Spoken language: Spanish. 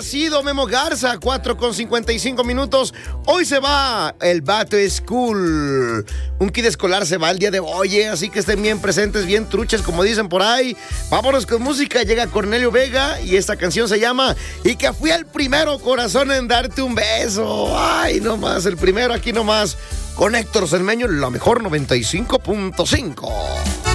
sido Memo Garza, 4:55. Hoy se va el Back to School. Un kit escolar se va el día de hoy, así que estén bien presentes, bien truches, como dicen por ahí. Vámonos con música. Llega Cornelio Vega y esta canción se llama Y que fui el primero, corazón, en darte un beso. Ay, nomás, el primero aquí nomás. Con Héctor Cermeño, la mejor 95.5.